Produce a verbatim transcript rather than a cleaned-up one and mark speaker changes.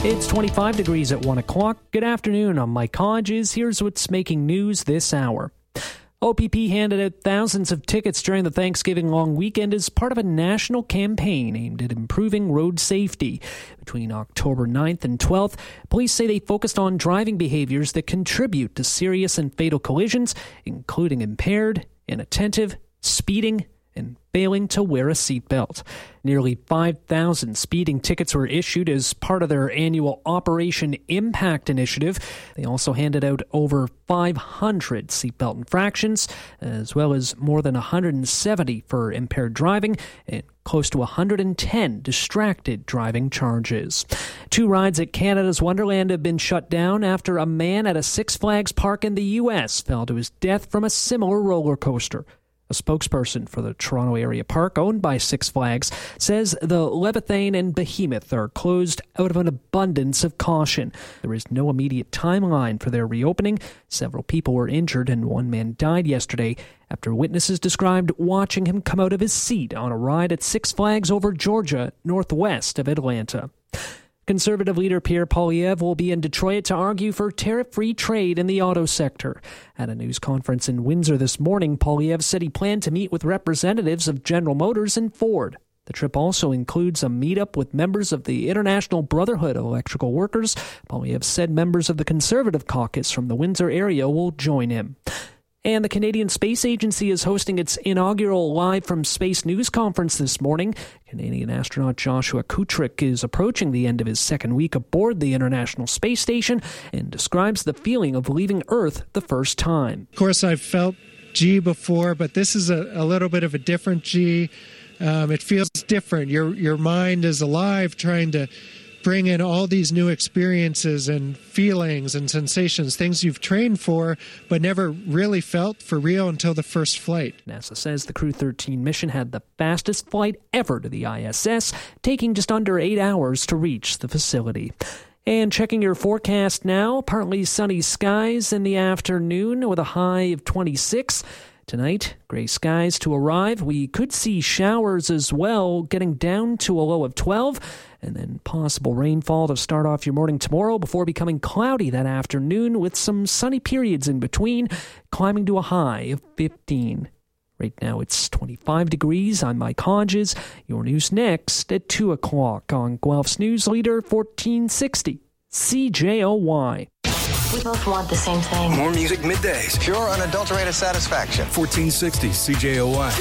Speaker 1: It's twenty-five degrees at one o'clock. Good afternoon, I'm Mike Hodges. Here's what's making news this hour. O P P handed out thousands of tickets during the Thanksgiving long weekend as part of a national campaign aimed at improving road safety. Between October ninth and twelfth, police say they focused on driving behaviors that contribute to serious and fatal collisions, including impaired, inattentive, speeding, and failing to wear a seatbelt. Nearly five thousand speeding tickets were issued as part of their annual Operation Impact initiative. They also handed out over five hundred seatbelt infractions, as well as more than one hundred seventy for impaired driving and close to one hundred ten distracted driving charges. Two rides at Canada's Wonderland have been shut down after a man at a Six Flags park in the U S fell to his death from a similar roller coaster. A spokesperson for the Toronto area park owned by Six Flags says the Leviathan and Behemoth are closed out of an abundance of caution. There is no immediate timeline for their reopening. Several people were injured and one man died yesterday after witnesses described watching him come out of his seat on a ride at Six Flags over Georgia, northwest of Atlanta. Conservative leader Pierre Poilievre will be in Detroit to argue for tariff-free trade in the auto sector. At a news conference in Windsor this morning, Poilievre said he planned to meet with representatives of General Motors and Ford. The trip also includes a meetup with members of the International Brotherhood of Electrical Workers. Poilievre said members of the Conservative caucus from the Windsor area will join him. And the Canadian Space Agency is hosting its inaugural Live from Space news conference this morning. Canadian astronaut Joshua Kutrick is approaching the end of his second week aboard the International Space Station and describes the feeling of leaving Earth the first time.
Speaker 2: Of course, I've felt G before, but this is a, a little bit of a different G. Um, it feels different. Your, your mind is alive, trying to bring in all these new experiences and feelings and sensations, things you've trained for but never really felt for real until the first flight.
Speaker 1: NASA says the Crew thirteen mission had the fastest flight ever to the I S S, taking just under eight hours to reach the facility. And checking your forecast now, partly sunny skies in the afternoon with a high of twenty-six. Tonight, gray skies to arrive. We could see showers as well, getting down to a low of twelve, and then possible rainfall to start off your morning tomorrow before becoming cloudy that afternoon with some sunny periods in between, climbing to a high of fifteen. Right now it's twenty-five degrees. I'm Mike Hodges. Your news next at two o'clock on Guelph's News Leader fourteen sixty C J O Y.
Speaker 3: We both want the same thing.
Speaker 4: More music middays.
Speaker 5: Pure, unadulterated satisfaction.
Speaker 4: fourteen sixty C J O Y.